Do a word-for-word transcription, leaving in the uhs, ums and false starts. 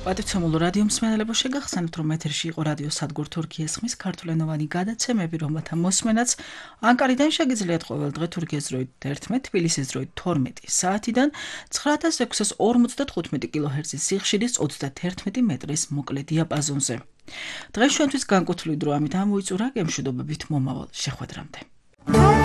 პატივცემულო რადიო მსმენელებო, შეგახსენებთ, რომ ეთერში იყო რადიო სადგურ თურქიის ხმის ქართულენოვანი გადაცემები, რომელთა მოსმენაც ანკარიდან შეგიძლიათ ყოველ დღე თურქეთის დროით ერთმეტი, თბილისის დროით თორმეტი საათიდან ცხრა ათას ექვსას ორმოცდათხუთმეტი კილოჰერცის სიხშირის ოცდაათერთმეტი მეტრის მოკლე დიაპაზონზე. დღეს ჩვენთვის განკუთვნილი დრო ამით ამოიწურა, გემშვიდობებით მომავალ შეხვედრამდე.